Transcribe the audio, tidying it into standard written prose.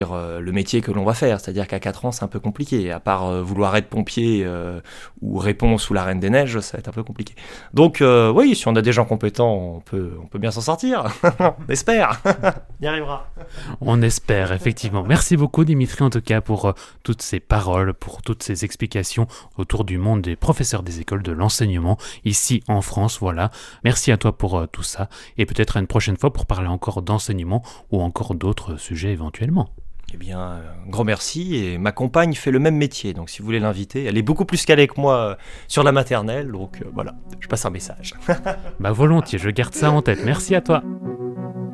le métier que l'on va faire. C'est-à-dire qu'à 4 ans, c'est un peu compliqué. À part vouloir être pompier ou répondre sous la Reine des Neiges, ça va être un peu compliqué. Donc oui, si on a des gens compétents, on peut bien s'en sortir. On espère. On y arrivera. On espère, effectivement. Merci beaucoup, Dimitri, en tout cas, pour toutes ces paroles, pour toutes ces explications autour du monde des professeurs des écoles de l'enseignement, ici en France, voilà. Merci à toi pour tout ça, et peut-être à une prochaine fois pour parler encore d'enseignement ou encore d'autres sujets éventuellement. Eh bien, un grand merci. Et ma compagne fait le même métier, donc si vous voulez l'inviter, elle est beaucoup plus calée que moi sur la maternelle, donc voilà, je passe un message. Volontiers, je garde ça en tête. Merci à toi.